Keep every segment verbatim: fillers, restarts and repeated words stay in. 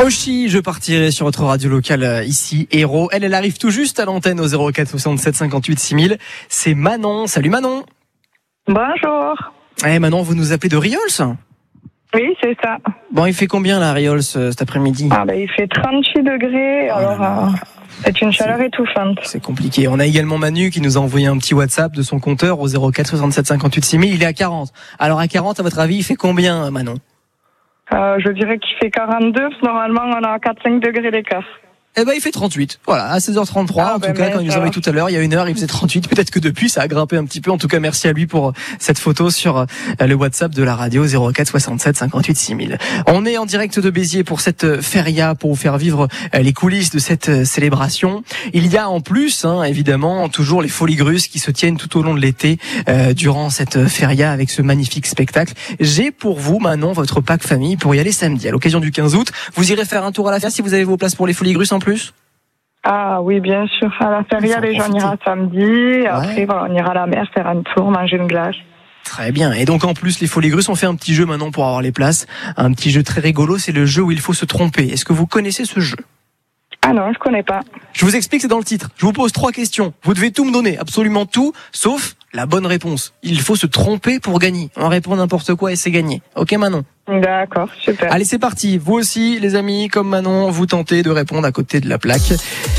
Oshi, je partirai sur votre radio locale euh, ici, Héros. Elle, elle arrive tout juste à l'antenne au zéro quatre soixante-sept cinquante-huit six mille. C'est Manon. Salut Manon. Bonjour. Eh Manon, vous nous appelez de Riols ? Oui, c'est ça. Bon, il fait combien là, à Riols, euh, cet après-midi ? Ah ben, il fait trente-huit degrés, Oh alors là là. euh, c'est une chaleur C'est- étouffante. C'est compliqué. On a également Manu qui nous a envoyé un petit WhatsApp de son compteur au zéro quatre soixante-sept cinquante-huit six mille. Il est à quarante. Alors à quarante, à votre avis, il fait combien, Manon ? Euh, je dirais qu'il fait quarante-deux, parce que normalement on a quatre à cinq degrés d'écart. Eh ben, il fait trente-huit. Voilà, à seize heures trente-trois. Ah, en ben, tout cas, mais quand il nous ça envoyé va. tout à l'heure, il y a une heure, il faisait trente-huit. Peut-être que depuis, ça a grimpé un petit peu. En tout cas, merci à lui pour cette photo sur euh, le WhatsApp de la radio zéro quatre soixante-sept cinquante-huit six mille. On est en direct de Béziers pour cette feria, pour vous faire vivre euh, les coulisses de cette euh, célébration. Il y a en plus, hein, évidemment, toujours les Folies Grusses qui se tiennent tout au long de l'été euh, durant cette feria avec ce magnifique spectacle. J'ai pour vous, Manon, votre pack famille pour y aller samedi. À l'occasion du quinze août, vous irez faire un tour à la feria si vous avez vos places pour les Folies Grusses en plus ? Ah oui, bien sûr. À la feria, Faut en les gens profiter. ira samedi. Après, Ouais. voilà, on ira à la mer faire un tour, manger une glace. Très bien. Et donc en plus, les Folies Grusses ont fait un petit jeu maintenant pour avoir les places. Un petit jeu très rigolo, c'est le jeu où il faut se tromper. Est-ce que vous connaissez ce jeu ? Ah non, je connais pas. Je vous explique, c'est dans le titre. Je vous pose trois questions. Vous devez tout me donner, absolument tout, sauf la bonne réponse. Il faut se tromper pour gagner. On répond n'importe quoi et c'est gagné. Ok Manon ? D'accord, super. Allez, c'est parti. Vous aussi, les amis, comme Manon, vous tentez de répondre à côté de la plaque.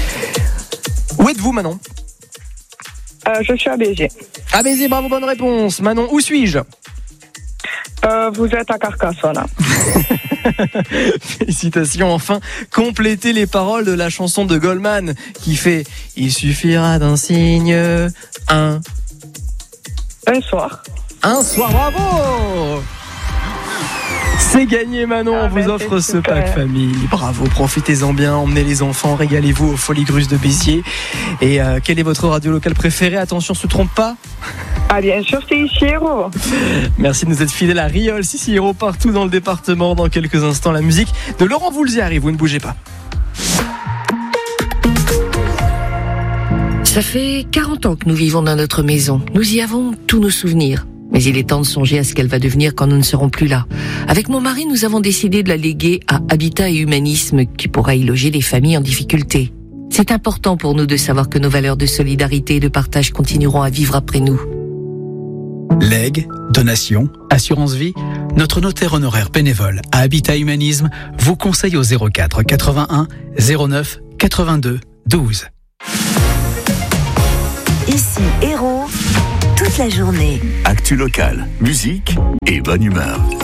Où êtes-vous Manon ? Euh, je suis à Béziers. Ah Béziers, bravo, bonne réponse. Manon, où suis-je ? Euh, vous êtes à Carcassonne. Félicitations, enfin, complétez les paroles de la chanson de Goldman qui fait « Il suffira d'un signe, un, Un soir. un soir, bravo !» C'est gagné Manon, Ah on vous ben, offre c'est ce super. pack famille. Bravo, profitez-en bien, emmenez les enfants, régalez-vous aux Folies Grusses de Béziers. Et euh, quelle est votre radio locale préférée ? Attention, se trompe pas. Ah bien sûr, c'est ici, Héros. Merci de nous être fidèles à Riols, ici Héros, partout dans le département. Dans quelques instants, la musique de Laurent Voulzy arrive, vous ne bougez pas. Ça fait quarante ans que nous vivons dans notre maison. Nous y avons tous nos souvenirs. Mais il est temps de songer à ce qu'elle va devenir quand nous ne serons plus là. Avec mon mari, nous avons décidé de la léguer à Habitat et Humanisme, qui pourra y loger les familles en difficulté. C'est important pour nous de savoir que nos valeurs de solidarité et de partage continueront à vivre après nous. Legs, donations, assurance vie, notre notaire honoraire bénévole à Habitat Humanisme vous conseille au zéro quatre quatre-vingt-un zéro neuf quatre-vingt-deux douze. Ici Héros, toute la journée. Actu locale, musique et bonne humeur.